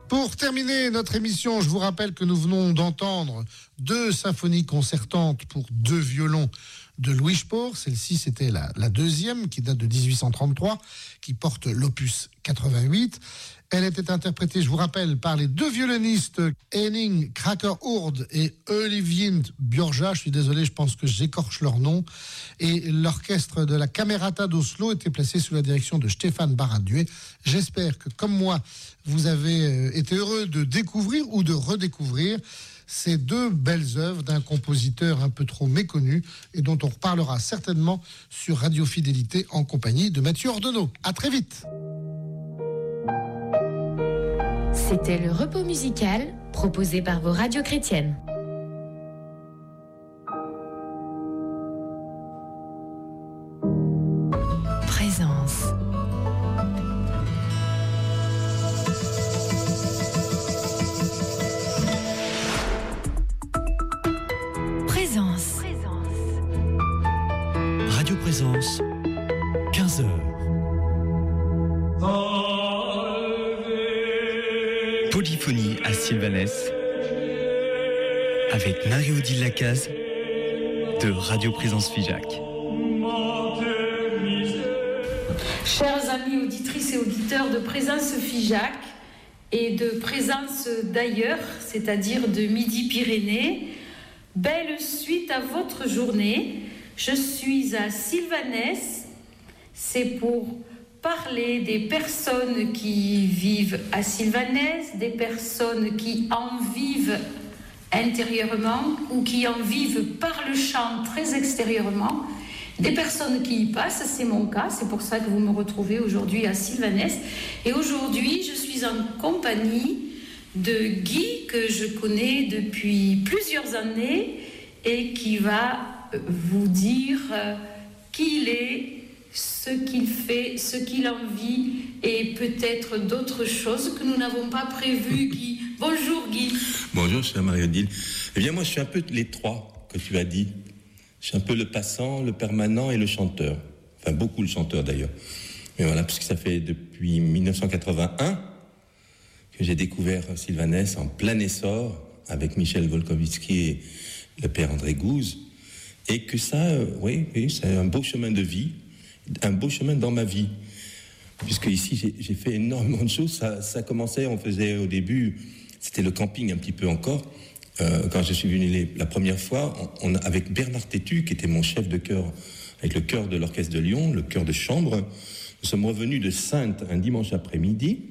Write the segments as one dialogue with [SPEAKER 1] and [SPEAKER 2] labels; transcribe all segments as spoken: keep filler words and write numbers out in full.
[SPEAKER 1] Pour terminer notre émission, je vous rappelle que nous venons d'entendre deux symphonies concertantes pour deux violons de Louis Spohr. Celle-ci, c'était la, la deuxième, qui date de dix-huit cent trente-trois, qui porte l'opus quatre-vingt-huit. Elle était interprétée, je vous rappelle, par les deux violonistes Henning Kraker-Urde et Øyvind Bjørja. Je suis désolé, je pense que j'écorche leur nom. Et l'orchestre de la Camerata d'Oslo était placé sous la direction de Stéphane Baradieu. J'espère que, comme moi, vous avez été heureux de découvrir ou de redécouvrir ces deux belles œuvres d'un compositeur un peu trop méconnu et dont on reparlera certainement sur Radio Fidélité en compagnie de Mathieu Ordenot. À très vite.
[SPEAKER 2] C'était le repos musical proposé par vos radios chrétiennes. Présence. Présence.
[SPEAKER 3] Radio Présence, quinze heures. Polyphonie à Sylvanès avec Marie-Odile Lacaze de Radio Présence Figeac.
[SPEAKER 4] Chers amis auditrices et auditeurs de Présence Figeac et de Présence d'ailleurs, c'est-à-dire de Midi-Pyrénées, belle suite à votre journée. Je suis à Sylvanès, c'est pour parler des personnes qui vivent à Sylvanès, des personnes qui en vivent intérieurement ou qui en vivent par le chant très extérieurement, des personnes qui y passent, c'est mon cas, c'est pour ça que vous me retrouvez aujourd'hui à Sylvanès. Et aujourd'hui, je suis en compagnie de Guy, que je connais depuis plusieurs années et qui va vous dire qui il est, ce qu'il fait, ce qu'il en vit et peut-être d'autres choses que nous n'avons pas prévues. Guy, bonjour Guy.
[SPEAKER 5] Bonjour chère Marie-Odile. Eh bien moi je suis un peu les trois que tu as dit. Je suis un peu le passant, le permanent et le chanteur. Enfin beaucoup le chanteur d'ailleurs. Mais voilà, parce que ça fait depuis dix-neuf cent quatre-vingt-un que j'ai découvert Sylvanès en plein essor avec Michel Volkovitsky et le père André Gouze. Et que ça, euh, oui, oui, c'est un beau chemin de vie. Un beau chemin dans ma vie, puisque ici j'ai, j'ai fait énormément de choses. Ça, ça commençait, on faisait au début, c'était le camping un petit peu encore. Euh, quand je suis venu les, la première fois, on, on, avec Bernard Tétu, qui était mon chef de chœur, avec le chœur de l'orchestre de Lyon, le chœur de chambre, nous sommes revenus de Saintes un dimanche après-midi,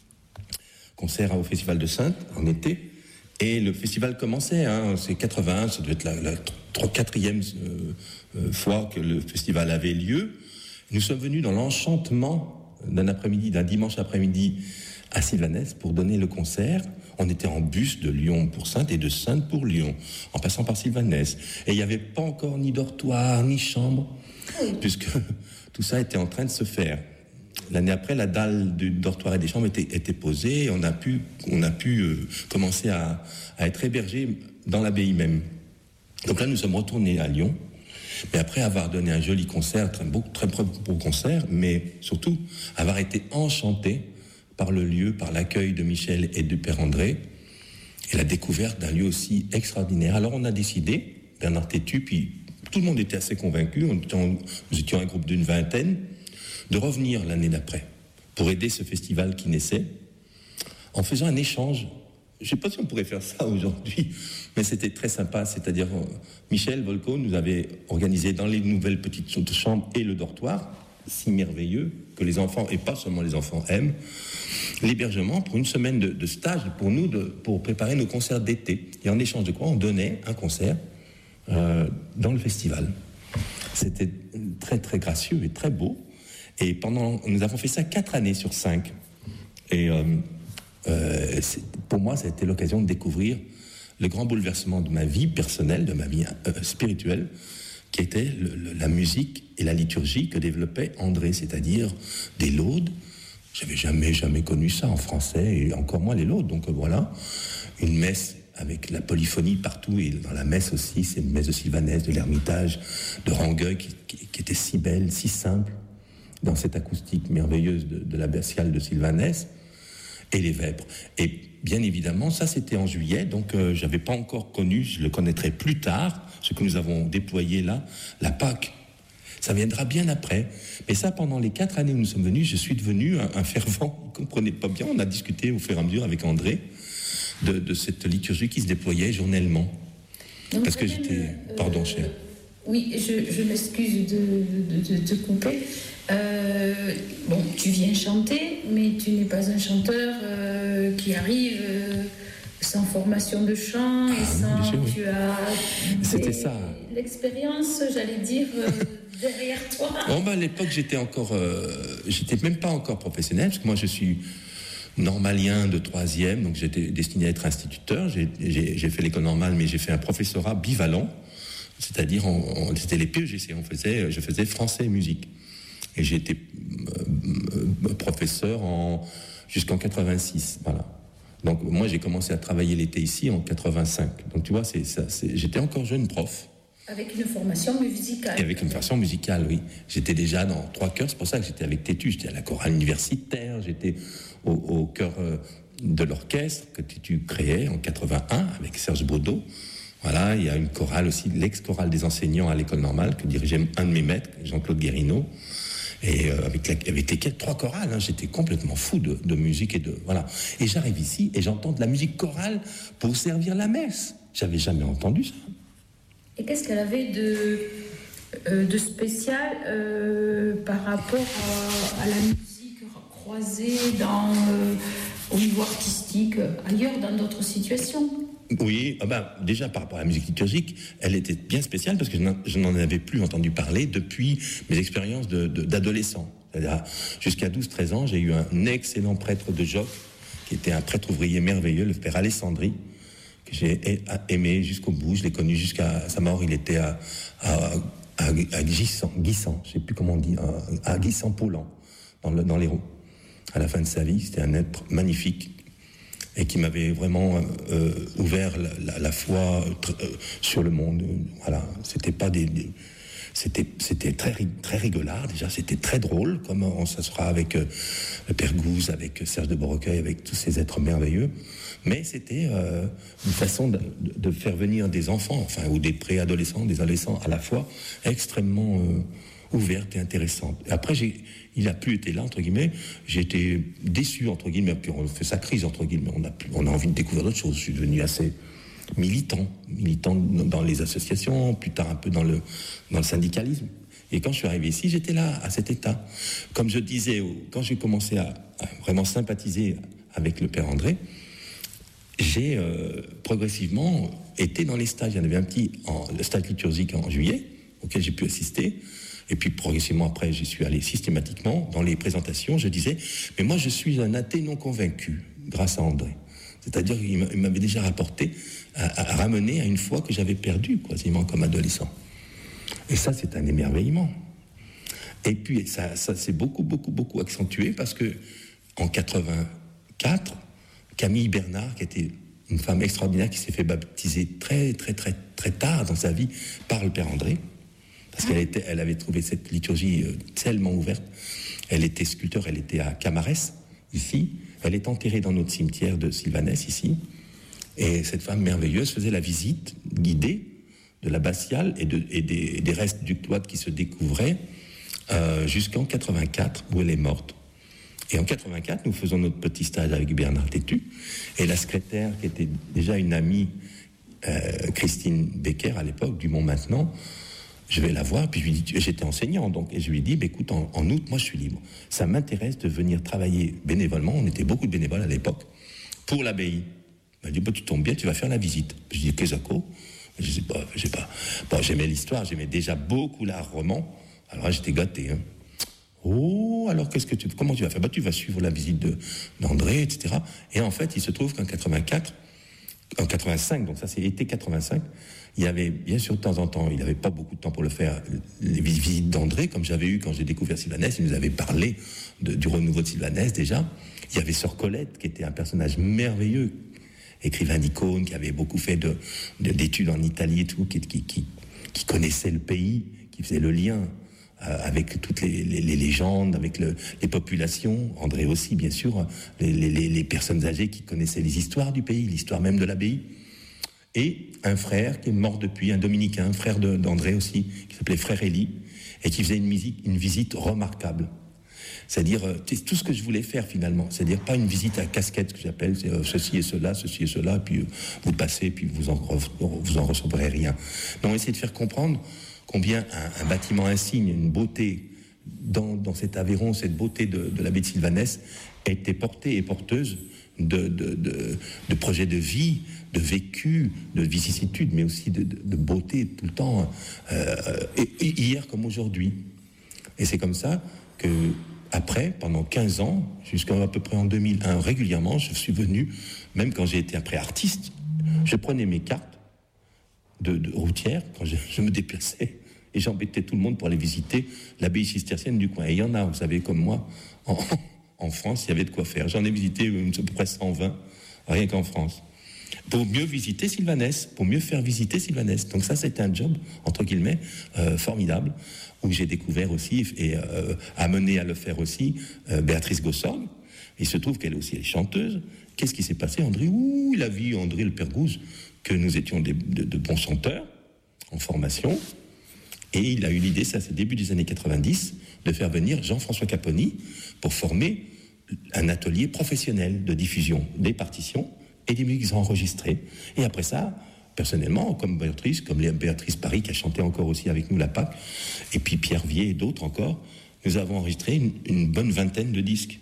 [SPEAKER 5] concert au Festival de Saintes en été, et le festival commençait, hein, c'est quatre-vingt-un, ça devait être la, la quatrième euh, euh, fois que le festival avait lieu. Nous sommes venus dans l'enchantement d'un après-midi, d'un dimanche après-midi à Sylvanès pour donner le concert. On était en bus de Lyon pour Saintes et de Saintes pour Lyon, en passant par Sylvanès. Et il n'y avait pas encore ni dortoir, ni chambre, puisque tout ça était en train de se faire. L'année après, la dalle du dortoir et des chambres était, était posée et on a pu, on a pu euh, commencer à, à être hébergés dans l'abbaye même. Donc là, nous sommes retournés à Lyon. Mais après avoir donné un joli concert, très beau, très beau concert, mais surtout avoir été enchanté par le lieu, par l'accueil de Michel et du père André, et la découverte d'un lieu aussi extraordinaire. Alors on a décidé, Bernard Tétu, puis tout le monde était assez convaincu, on était en, nous étions un groupe d'une vingtaine, de revenir l'année d'après pour aider ce festival qui naissait, en faisant un échange. Je ne sais pas si on pourrait faire ça aujourd'hui, mais c'était très sympa. C'est-à-dire, Michel Volko nous avait organisé dans les nouvelles petites chambres et le dortoir, si merveilleux, que les enfants, et pas seulement les enfants, aiment, l'hébergement pour une semaine de, de stage pour nous, de, pour préparer nos concerts d'été. Et en échange de quoi, on donnait un concert euh, dans le festival. C'était très, très gracieux et très beau. Et pendant, nous avons fait ça quatre années sur cinq. Et... Euh, Euh, pour moi, ça a été l'occasion de découvrir le grand bouleversement de ma vie personnelle, de ma vie euh, spirituelle, qui était le, le, la musique et la liturgie que développait André, c'est-à-dire des laudes. J'avais jamais, jamais connu ça en français, et encore moins les laudes. Donc euh, voilà, une messe avec la polyphonie partout, et dans la messe aussi, c'est une messe de Sylvanès, de l'Ermitage, de Rangueil, qui, qui, qui était si belle, si simple, dans cette acoustique merveilleuse de, de l'abbatiale de Sylvanès. et les vêpres. Et bien évidemment, ça c'était en juillet, donc euh, j'avais pas encore connu, je le connaîtrai plus tard, ce que nous avons déployé là, la Pâque. Ça viendra bien après. Mais ça, pendant les quatre années où nous sommes venus, je suis devenu un, un fervent. Vous ne comprenez pas bien, on a discuté au fur et à mesure avec André de, de cette liturgie qui se déployait journellement.
[SPEAKER 4] Donc,
[SPEAKER 5] Parce que j'étais...
[SPEAKER 4] Euh,
[SPEAKER 5] Pardon, cher.
[SPEAKER 4] Oui, je, je m'excuse de, de, de te couper. Euh, bon, tu viens chanter, mais tu n'es pas un chanteur euh, qui arrive euh, sans formation de chant et
[SPEAKER 5] Ah,
[SPEAKER 4] sans...
[SPEAKER 5] sûr, oui.
[SPEAKER 4] Tu as
[SPEAKER 5] C'était
[SPEAKER 4] des-
[SPEAKER 5] ça.
[SPEAKER 4] l'expérience, j'allais dire, euh, derrière toi.
[SPEAKER 5] Bon, bah, à l'époque, j'étais encore... Euh, j'étais même pas encore professionnel, parce que moi, je suis normalien de troisième, donc j'étais destiné à être instituteur. J'ai, j'ai, j'ai fait l'école normale, mais j'ai fait un professorat bivalent, c'est-à-dire, on, on, c'était les P E G C, on faisait, je faisais français et musique. Et j'ai été euh, professeur en, jusqu'en quatre-vingt-six, voilà. Donc moi, j'ai commencé à travailler l'été ici en quatre-vingt-cinq. Donc tu vois, c'est, ça, c'est, j'étais encore jeune prof.
[SPEAKER 4] Avec une formation musicale.
[SPEAKER 5] Et avec une version musicale, oui. J'étais déjà dans trois chœurs, c'est pour ça que j'étais avec Tétu. J'étais à la chorale universitaire, j'étais au, au chœur euh, de l'orchestre que Tétu créait en quatre-vingt-un avec Serge Baudot. Voilà, il y a une chorale aussi, l'ex-chorale des enseignants à l'école normale que dirigeait un de mes maîtres, Jean-Claude Guérinaud. Et euh, avec, la, avec lesquelles trois chorales, hein, j'étais complètement fou de, de musique et de voilà. Et j'arrive ici et j'entends de la musique chorale pour servir la messe. J'avais jamais entendu ça.
[SPEAKER 4] Et qu'est-ce qu'elle avait de, euh, de spécial euh, par rapport à, à la musique croisée dans, euh, au niveau artistique, ailleurs, dans d'autres situations?
[SPEAKER 5] Oui, ah ben, déjà par rapport à la musique liturgique, elle était bien spéciale parce que je n'en, je n'en avais plus entendu parler depuis mes expériences de, de, d'adolescent. C'est-à-dire, jusqu'à douze treize ans, j'ai eu un excellent prêtre de Joc, qui était un prêtre ouvrier merveilleux, le père Alessandri, que j'ai aimé jusqu'au bout. Je l'ai connu jusqu'à sa mort. Il était à, à, à, à Guissan, Guissan, je ne sais plus comment on dit, à, à Guissan-Paulan, dans, le, dans l'Hérault. À la fin de sa vie, c'était un être magnifique et qui m'avait vraiment euh, ouvert la, la, la foi euh, sur le monde. Voilà, c'était pas des, des c'était c'était très très rigolard déjà, c'était très drôle comme on s'assoira avec euh, le père Gouze, avec Serge de Beaurecueil, avec tous ces êtres merveilleux. Mais c'était euh, une façon de, de faire venir des enfants, enfin ou des préadolescents, des adolescents à la fois, extrêmement euh, ouverte et intéressante. Et après, j'ai, il n'a plus été là, entre guillemets. J'ai été déçu, entre guillemets. Puis on fait sa crise, entre guillemets. On a, on a envie de découvrir d'autres choses. Je suis devenu assez militant, militant dans les associations, plus tard un peu dans le, dans le syndicalisme. Et quand je suis arrivé ici, j'étais là, à cet état. Comme je disais, quand j'ai commencé à, à vraiment sympathiser avec le père André, j'ai euh, progressivement été dans les stages. Il y en avait un petit, en, le stage liturgique en juillet, auquel j'ai pu assister. Et puis progressivement après, j'y suis allé systématiquement dans les présentations. Je disais, mais moi je suis un athée non convaincu, grâce à André. C'est-à-dire qu'il m'avait déjà rapporté, à, à ramener à une foi que j'avais perdue, quasiment comme adolescent. Et ça, c'est un émerveillement. Et puis ça, ça s'est beaucoup, beaucoup, beaucoup accentué parce que en quatre-vingt-quatre, Camille Bernard, qui était une femme extraordinaire, qui s'est fait baptiser très, très, très, très tard dans sa vie par le père André. Parce qu'elle était, elle avait trouvé cette liturgie euh, tellement ouverte. Elle était sculpteur, elle était à Camarès, ici. Elle est enterrée dans notre cimetière de Sylvanès, ici. Et cette femme merveilleuse faisait la visite guidée de l'abbatiale et, de, et des, des restes du cloître qui se découvraient euh, jusqu'en quatre-vingt-quatre, où elle est morte. Et en quatre-vingt-quatre, nous faisons notre petit stage avec Bernard Tétu. Et la secrétaire, qui était déjà une amie, euh, Christine Becker, à l'époque, du Mont Maintenant, je vais la voir, puis je lui dis, j'étais enseignant, donc, et je lui dis, bah, écoute, en, en août, moi je suis libre. Ça m'intéresse de venir travailler bénévolement, on était beaucoup de bénévoles à l'époque, pour l'abbaye. Elle dit, bah, tu tombes bien, tu vas faire la visite. Je dis, qu'est-ce que je sais pas, je sais pas. Bon, j'aimais l'histoire, j'aimais déjà beaucoup l'art roman, alors là, j'étais gâté. Hein. Oh, alors qu'est-ce que tu, comment tu vas faire? Bah, tu vas suivre la visite de, d'André, et cetera. Et en fait, il se trouve qu'en quatre-vingt-quatre, en quatre-vingt-cinq, donc ça c'est été quatre-vingt-cinq, il y avait, bien sûr, de temps en temps, il n'avait pas beaucoup de temps pour le faire, les visites d'André, comme j'avais eu quand j'ai découvert Sylvanès, il nous avait parlé de, du renouveau de Sylvanès déjà. Il y avait Sœur Colette, qui était un personnage merveilleux, écrivain d'icônes, qui avait beaucoup fait de, de, d'études en Italie et tout, qui, qui, qui, qui connaissait le pays, qui faisait le lien euh, avec toutes les, les, les légendes, avec le, les populations, André aussi bien sûr, les, les, les personnes âgées qui connaissaient les histoires du pays, l'histoire même de l'abbaye. Et un frère qui est mort depuis, un dominicain, un frère de, d'André aussi, qui s'appelait Frère Élie, et qui faisait une, musique, une visite remarquable. C'est-à-dire, euh, c'est tout ce que je voulais faire finalement. C'est-à-dire pas une visite à casquette, que j'appelle, c'est euh, ceci et cela, ceci et cela, puis euh, vous passez, puis vous en, vous en recevrez rien. Non, essayer de faire comprendre combien un, un bâtiment insigne, une beauté, dans, dans cet Aveyron, cette beauté de, de l'abbaye de Sylvanès, était portée et porteuse de, de, de, de projets de vie, de vécu, de vicissitude, mais aussi de, de, de beauté tout le temps, euh, et, et hier comme aujourd'hui. Et c'est comme ça que, après, pendant quinze ans, jusqu'à à peu près en deux mille un, régulièrement, je suis venu, même quand j'ai été après artiste, je prenais mes cartes de, de routière, quand je, je me déplaçais, et j'embêtais tout le monde pour aller visiter l'abbaye cistercienne du coin. Et il y en a, vous savez, comme moi, en, en France, il y avait de quoi faire. J'en ai visité à peu près cent vingt, rien qu'en France. Pour mieux visiter Sylvanès, pour mieux faire visiter Sylvanès. Donc ça, c'était un job, entre guillemets, euh, formidable, où j'ai découvert aussi, et euh, amené à le faire aussi, euh, Béatrice Gossorn. Il se trouve qu'elle aussi est chanteuse. Qu'est-ce qui s'est passé, André? Ouh, il a vu, André Le Pergouze, que nous étions des, de, de bons chanteurs, en formation. Et il a eu l'idée, ça c'est début des années quatre-vingt-dix, de faire venir Jean-François Caponi pour former un atelier professionnel de diffusion des partitions et des musiques enregistrées. Et après ça, personnellement, comme Béatrice, comme Béatrice Paris, qui a chanté encore aussi avec nous la Pâque, et puis Pierre Vier et d'autres encore, nous avons enregistré une, une bonne vingtaine de disques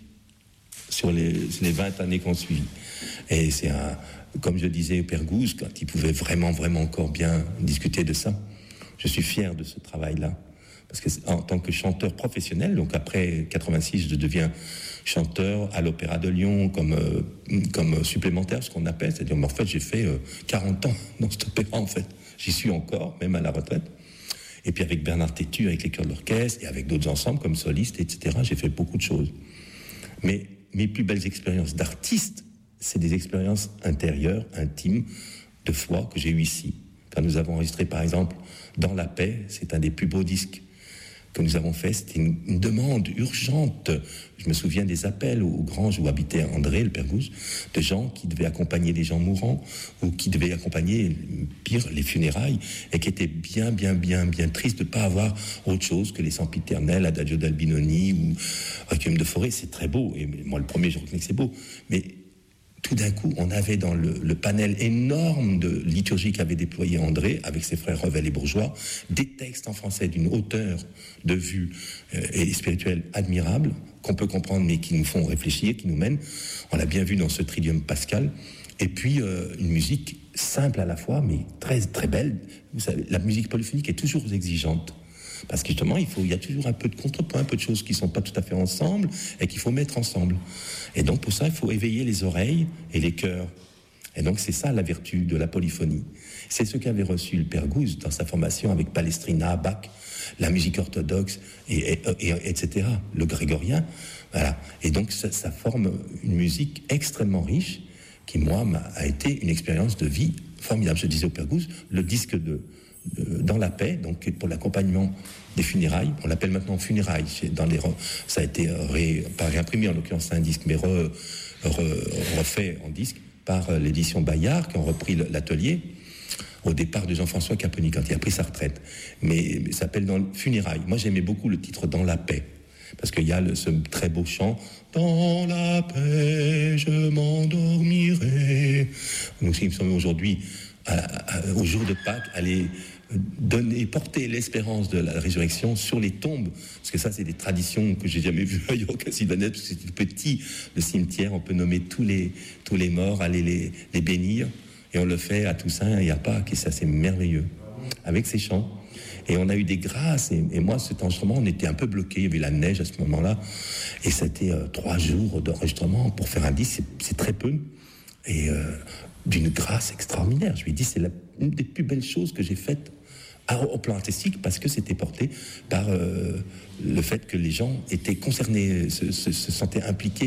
[SPEAKER 5] sur les, les vingt années qu'on suit. Et c'est un, comme je disais au Pergouze, quand il pouvait vraiment, vraiment encore bien discuter de ça, je suis fier de ce travail-là. Parce que en tant que chanteur professionnel, donc après quatre-vingt-six, je deviens chanteur à l'Opéra de Lyon comme, euh, comme supplémentaire, ce qu'on appelle. C'est-à-dire, en fait, j'ai fait euh, quarante ans dans cet opéra, en fait. J'y suis encore, même à la retraite. Et puis avec Bernard Tétu, avec les chœurs de l'orchestre, et avec d'autres ensembles comme soliste, et cetera, j'ai fait beaucoup de choses. Mais mes plus belles expériences d'artiste, c'est des expériences intérieures, intimes, de foi que j'ai eues ici. Quand nous avons enregistré, par exemple, Dans la paix, c'est un des plus beaux disques que nous avons fait. C'était une, une demande urgente. Je me souviens des appels aux granges où habitait André Le Pergouze, de gens qui devaient accompagner des gens mourants ou qui devaient accompagner, pire, les funérailles, et qui étaient bien, bien, bien, bien tristes de ne pas avoir autre chose que les sempiternels, Adagio d'Albinoni ou Requiem de Forêt. C'est très beau. Et moi, le premier, je reconnais que c'est beau. Mais tout d'un coup, on avait dans le, le panel énorme de liturgie qu'avait déployé André, avec ses frères Revel et Bourgeois, des textes en français d'une hauteur de vue euh, et spirituelle admirable, qu'on peut comprendre, mais qui nous font réfléchir, qui nous mènent. On l'a bien vu dans ce Tridium pascal. Et puis, euh, une musique simple à la fois, mais très, très belle. Vous savez, la musique polyphonique est toujours exigeante. Parce que justement, il, faut, il y a toujours un peu de contrepoint, un peu de choses qui ne sont pas tout à fait ensemble et qu'il faut mettre ensemble. Et donc, pour ça, il faut éveiller les oreilles et les cœurs. Et donc, c'est ça la vertu de la polyphonie. C'est ce qu'avait reçu le Pergouze dans sa formation avec Palestrina, Bach, la musique orthodoxe, et, et, et, et etc., le grégorien. Voilà. Et donc, ça, ça forme une musique extrêmement riche qui, moi, m'a, a été une expérience de vie formidable. Je disais au Pergouze, le disque de... Dans la paix, donc pour l'accompagnement des funérailles, on l'appelle maintenant funérailles. Dans les, ça a été ré, pas réimprimé, en l'occurrence c'est un disque, mais re, re, refait en disque par l'édition Bayard, qui ont repris l'atelier au départ de Jean-François Caponi, quand il a pris sa retraite. Mais, mais ça s'appelle dans funérailles. Moi j'aimais beaucoup le titre Dans la paix, parce qu'il y a le, ce très beau chant Dans la paix, je m'endormirai. Nous sommes aujourd'hui À, à, au jour de Pâques, aller donner, porter l'espérance de la résurrection sur les tombes, parce que ça c'est des traditions que j'ai jamais vues ailleurs qu'à Sylvanès, parce que c'est tout petit, le cimetière, on peut nommer tous les, tous les morts, aller les, les bénir, et on le fait à Toussaint et à Pâques, et ça c'est merveilleux, avec ces chants. Et on a eu des grâces, et, et moi cet enregistrement, on était un peu bloqué, il y avait la neige à ce moment-là, et c'était euh, trois jours d'enregistrement pour faire un disque, c'est, c'est très peu, et euh, d'une grâce extraordinaire. Je lui ai dit, c'est la, une des plus belles choses que j'ai faites à, au plan artistique, parce que c'était porté par euh, le fait que les gens étaient concernés, se, se, se sentaient impliqués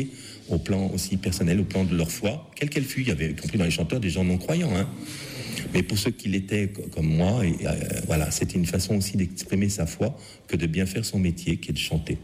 [SPEAKER 5] au plan aussi personnel, au plan de leur foi, quelle qu'elle fût. Il y avait, y compris dans les chanteurs, des gens non-croyants. Hein. Mais pour ceux qui l'étaient comme moi, et, euh, voilà, c'était une façon aussi d'exprimer sa foi que de bien faire son métier, qui est de chanter.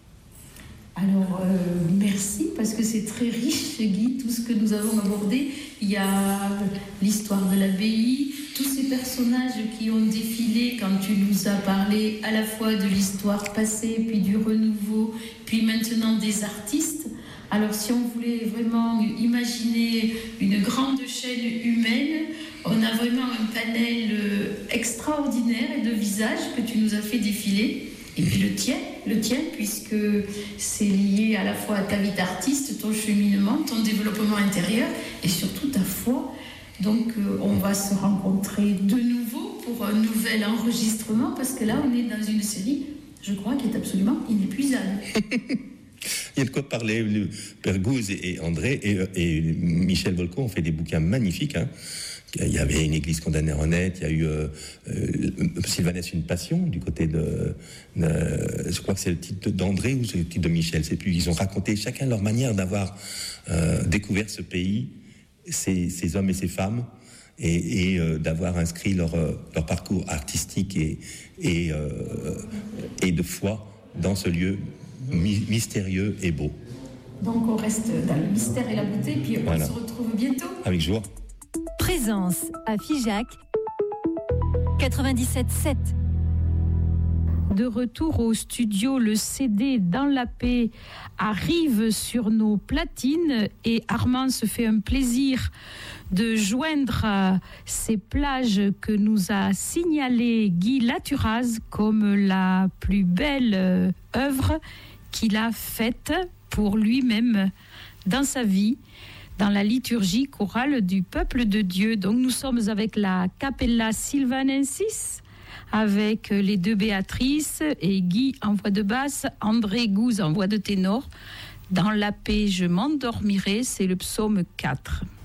[SPEAKER 4] Alors, euh, merci, parce que c'est très riche, Guy, tout ce que nous avons abordé. Il y a l'histoire de l'abbaye, tous ces personnages qui ont défilé quand tu nous as parlé à la fois de l'histoire passée, puis du renouveau, puis maintenant des artistes. Alors, si on voulait vraiment imaginer une grande chaîne humaine, on a vraiment un panel extraordinaire de visages que tu nous as fait défiler. Et puis le tien, le tien, puisque c'est lié à la fois à ta vie d'artiste, ton cheminement, ton développement intérieur et surtout ta foi. Donc euh, on va se rencontrer de nouveau pour un nouvel enregistrement, parce que là on est dans une série, je crois, qui est absolument inépuisable.
[SPEAKER 5] Il y a de quoi parler. Le Père Gouze et André et, et Michel Volco ont fait des bouquins magnifiques, hein. Il y avait Une église condamnée en net, il y a eu euh, euh, Sylvanès, une passion, du côté de, de... Je crois que c'est le titre d'André ou c'est le titre de Michel, c'est plus. Ils ont raconté chacun leur manière d'avoir euh, découvert ce pays, ces, ces hommes et ces femmes, et, et euh, d'avoir inscrit leur, leur parcours artistique et, et, euh, et de foi dans ce lieu my- mystérieux et beau.
[SPEAKER 4] Donc on reste dans le mystère et la beauté, puis on voilà. se retrouve bientôt.
[SPEAKER 5] Avec joie.
[SPEAKER 6] Présence à Figeac quatre-vingt-dix-sept sept.
[SPEAKER 7] De retour au studio, le C D Dans la paix arrive sur nos platines et Armand se fait un plaisir de joindre ces plages que nous a signalées Guy Laturaz comme la plus belle œuvre qu'il a faite pour lui-même dans sa vie, dans la liturgie chorale du peuple de Dieu. Donc nous sommes avec la Capella Sylvanensis, avec les deux Béatrices et Guy en voix de basse, André Gouze en voix de ténor. Dans la paix, je m'endormirai, c'est le psaume quatre.